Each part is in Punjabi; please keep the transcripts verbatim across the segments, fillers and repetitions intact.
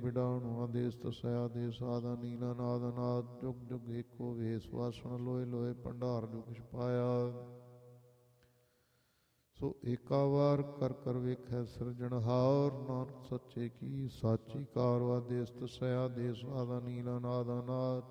ਬਿਡਾਣੁ ਆਦੇਸ ਤਸੈ ਆਦੇਸ ਆਦਾ ਨੀਲਾ ਨਾਦ ਅਨਾਦ ਜੁਗ ਜੁਗ ਏਕੋ ਵੇਸ ਵਾਸਣ ਲੋਏ ਲੋਏ ਭੰਡਾਰ ਜੋ ਕਿਛ ਪਾਇਆ। ਸੋ ਏਕਾ ਵਾਰ ਕਰ ਕਰ ਵੇਖੈ ਸਿਰਜਣਹਾਰ ਨਾਨਕ ਸੱਚੇ ਕੀ ਸਾਚੀ ਕਾਰ ਆਦੇਸ ਤਸੈ ਆਦੇਸ ਆਦਾ ਨੀਲਾ ਨਾਦ ਅਨਾਦ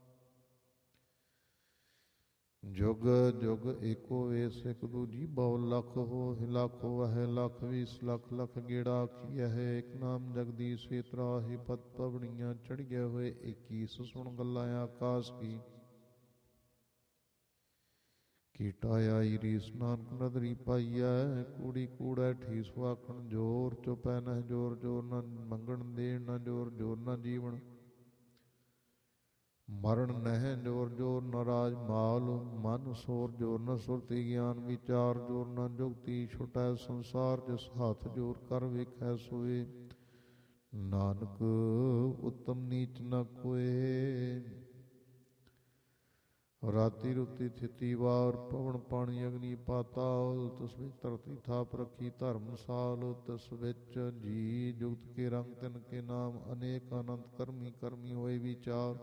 ਜੁਗ ਜੁਗ ਏਕੋ ਵੇਸ ਇਕ ਦੂਜੀ ਬਹੁ ਲਖ ਹੋ ਲੱਖ ਵਹਿ ਲੱਖ ਵੀਸ ਲੱਖ ਲੱਖ ਗੇੜਾ ਆਖੀਐ ਹੈ ਇਕ ਨਾਮ ਜਗਦੀਸ਼ ਏ ਤਰਾਹਿ ਪਤ ਪਵਣੀਆਂ ਚੜ੍ਹਗੇ ਹੋਏ ਇੱਕੀਸ ਸੁਣ ਗੱਲਾਂ ਆਕਾਸ ਕੀ ਕੀਟਾ ਆਈ ਰੀਸ ਨਾਨਕ ਨਦਰੀ ਪਾਈਐ ਕੂੜੀ ਕੂੜੈ ਠੀਸ ਵਾਖਣ ਜੋਰ ਚੁਪੈ ਨਹਿ ਜੋਰ ਜੋਰ ਨ ਮੰਗਣ ਦੇਣ ਨ ਜੋਰ ਜੋਰ ਨ ਜੀਵਨ ਮਰਨ ਨਹਿ ਜੋਰ ਜੋਰ ਨ ਰਾਜ ਮਾਲ ਮਨ ਸੋਰ ਜੋਰ ਨ ਸੁਰਤੀ ਗਿਆਨ ਵਿਚਾਰ ਜੋਰ ਨ ਜੁਗਤੀ ਛੁਟੈ ਸੰਸਾਰ ਜਿਸ ਹੱਥ ਜੋਰ ਕਰ ਵੇਖੈ ਸੋਏ ਨਾਨਕ ਉਤਮ ਨੀਚ ਨ ਕੋਏ। ਰਾਤੀ ਰੁਤੀ ਥਿਤੀ ਵਾਰ ਪਵਨ ਪਾਣੀ ਅਗਨੀ ਪਾਤਾਲ ਤਸ ਵਿੱਚ ਧਰਤੀ ਥਾਪ ਰੱਖੀ ਧਰਮਸਾਲ ਤਸ ਵਿੱਚ ਜੀ ਜੁਗਤ ਕੇ ਰੰਗ ਤਿਨ ਕੇ ਨਾਮ ਅਨੇਕ ਅਨੰਤ ਕਰਮੀ ਕਰਮੀ ਹੋਏ ਵਿਚਾਰ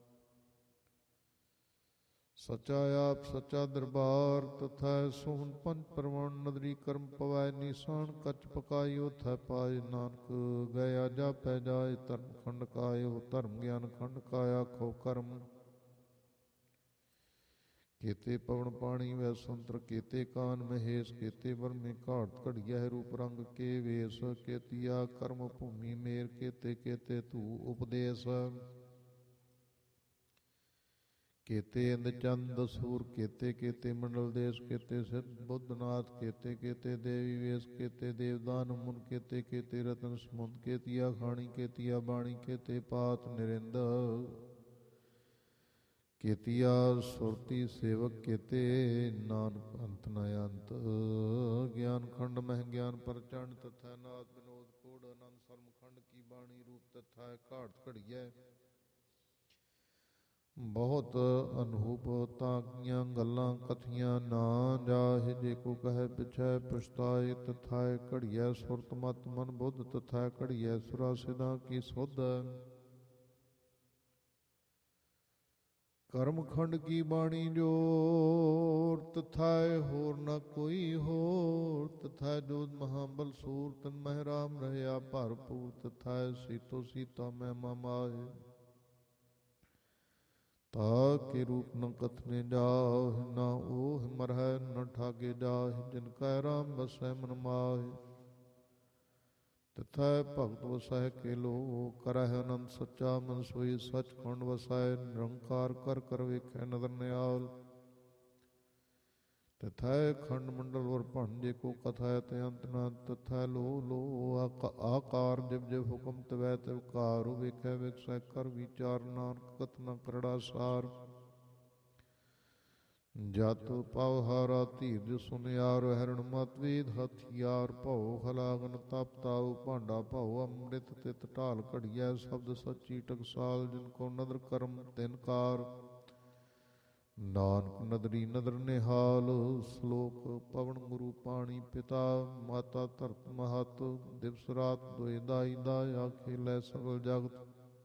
ਸਚਾ ਆਪ ਸਚਾ ਦਰਬਾਰ ਤਥੈ ਸੋਹਣ ਪੰਜ ਪਰਵਾਨ ਨਦਰੀ ਕਰਮ ਪਵੈ ਨਿਸ਼ਾਨ ਕੱਚ ਪਕਾਈ ਉਥੈ ਪਾਏ ਨਾਨਕ ਗਇਆ ਜਾਪੈ ਜਾਏ ਧਰਮ ਖੰਡ ਕਾਇਓ ਧਰਮ ਗਿਆਨ ਖੰਡ ਕਾਇਆ ਖੋ ਕਰਮ ਕੇਤੇ ਪਵਨ ਪਾਣੀ ਵੈ ਸੰਤਰ ਕੇਤੇ ਕਾਨ ਮਹੇਸ਼ ਕੇਤੇ ਵਰਮੇ ਘਾਟ ਘੜੀਐ ਰੂਪ ਰੰਗ ਕੇ ਵੇਸ ਕੇਤੀਆ ਕਰਮ ਭੂਮੀ ਮੇਰ ਕੇਤੇ ਕੇਤੇ ਧੂ ਉਪਦੇਸ ਕੇਤੇ ਇੰਦ ਚੰਦ ਸੂਰ ਕੇਤੇ ਕੇਤੇ ਮੰਡਲ ਦੇਸ਼ ਕੇਤੇ ਸਿੱਧ ਬੁੱਧਨਾਥ ਕੇਤੇ ਕੇਤੇ ਦੇਵੀ ਵੇਸ ਕੇਤੇ ਦੇਵਦਾਨ ਮੁਨ ਕੇਤੇ ਕੇਤੇ ਰਤਨ ਸਮੁੰਦ ਕੇਤੀਆ ਖਾਣੀ ਕੇਤੀਆ ਬਾਣੀ ਕੇਤੇ ਪਾਤ ਨਿਰਿੰਦ ਕੇਤੀਆ ਸੁਰਤੀ ਸੇਵਕ ਕੇਤੇ ਨਾਨਕ ਅੰਤ ਨ ਅੰਤ ਗਿਆਨ ਖੰਡ ਮਹਿ ਗਿਆਨ ਪ੍ਰਚੰਡ ਤਥਾ ਨਾਦ ਵਿਨੋਦ ਕੋੜ ਆਨੰਦ ਸਰਮ ਖੰਡ ਕੀ ਬਾਣੀ ਰੂਪ ਤਥਾ ਘਾਟ ਘੜੀਐ ਬਹੁਤ ਅਨੂਪ ਤਾਕੀਆਂ ਗੱਲਾਂ ਕਥੀਆਂ ਨਾ ਜਾਹਿ ਜੇ ਕੋ ਕਹੈ ਪਿਛੈ ਪਛਤਾਏ ਤਥਾਇ ਘੜੀਐ ਸੁਰਤ ਮਤ ਮਨ ਬੁੱਧ ਤਥਾ ਘੜੀਐ ਸੁਰਾ ਸਿਧਾ ਕੀ ਸੁਧ ਕਰਮ ਖੰਡ ਕੀ ਬਾਣੀ ਜੋਰ ਤਥਾਇ ਹੋਰ ਨ ਕੋਈ ਹੋਰ ਤਥਾਇ ਜੋਤ ਮਹਾਬਲ ਸੂਰ ਤਨ ਮਹਿ ਰਾਮ ਰਹਿਆ ਭਰਪੂਰ ਤਥਾਇ ਸੀਤੋ ਸੀਤਾ ਮਹਿਮਾ ਮਾਏ ਤਾ ਕੇ ਰੂਪ ਨ ਕਥਨੇ ਜਾਹਿ ਨਾ ਓਹ ਮਰਹਿ ਨ ਠਾਗੇ ਜਾਹਿ ਜਿਨ ਕੈ ਰਾਮ ਬਸੈ ਮਨ ਮਾਹਿ ਤਥੈ ਭਗਤ ਵਸੈ ਕੇ ਲੋ ਕਰਹਿ ਅਨੰਦ ਸੱਚਾ ਮਨ ਸੋਈ ਸਚ ਖੰਡ ਵਸੈ ਨਿਰੰਕਾਰ ਕਰ ਕਰ ਵੇਖੈ ਨਦਰ ਨਿਆਲ ਤਥੈ ਖੰਡ ਮੰਡਲ ਵਰ ਭੰਜੇ ਕੋ ਕਥਾ ਤੇ ਅੰਤ ਨ ਤਥੈ ਲੋ ਲੋ ਆਕਾਰ ਜਿਵ ਜਿਵ ਹੁਕਮ ਤਵੈ ਤਿਵ ਕਾਰ ਵੇਖੈ ਵੇਖਸੈ ਕਰ ਵਿਚਾਰ ਨਾਨਕ ਕਥਨਾ ਕਰੜਾ ਸਾਰ ਜਤ ਪਵ ਹਾਰਾ ਧੀਰਜ ਸੁਨਿਆਰ ਹਰਣ ਮਤ ਵੇਦ ਹਥਿਆਰ ਭਉ ਹਲਾਗਨ ਤਪ ਤਾਉ ਭਾਂਡਾ ਭਉ ਅੰਮ੍ਰਿਤ ਤਿਤ ਢਾਲ ਘੜੀਐ ਸ਼ਬਦ ਸੱਚੀ ਟਕਸਾਲ ਜਿਨ ਕੋ ਨਦਰ ਕਰਮ ਤਿਨ ਕਾਰ ਨਾਨਕ ਨਦਰੀ ਨਦਰ ਨਿਹਾਲ ਸ਼ਲੋਕ ਪਵਨ ਗੁਰੂ ਪਾਣੀ ਪਿਤਾ ਮਾਤਾ ਧਰਤ ਮਹਤ ਦਿਵਸ ਰਾਤ ਦੋਇ ਦਾਈ ਦਾ ਆਖੇ ਲੈ ਸਗਲ ਜਗਤ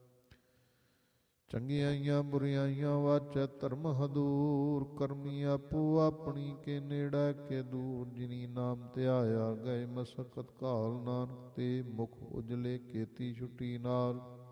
ਚੰਗਿਆਈਆਂ ਬੁਰਿਆਈਆਂ ਵਾਚੈ ਧਰਮ ਹਦੂਰ ਕਰਮੀ ਆਪੋ ਆਪਣੀ ਕੇ ਨੇੜੇ ਕੇ ਦੂਰ ਜਿਨੀ ਨਾਮ ਧਿਆਇਆ ਗਏ ਮਸਕਤ ਘਾਲ ਨਾਨਕ ਤੇ ਮੁਖ ਉਜਲੇ ਕੇਤੀ ਛੁੱਟੀ ਨਾਲ